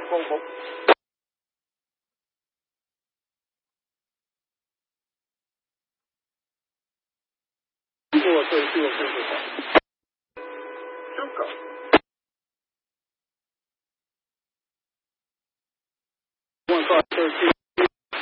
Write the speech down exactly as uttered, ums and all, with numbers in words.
One, one. Four, thirty-two, thirty-five. Suka. One, five, thirteen.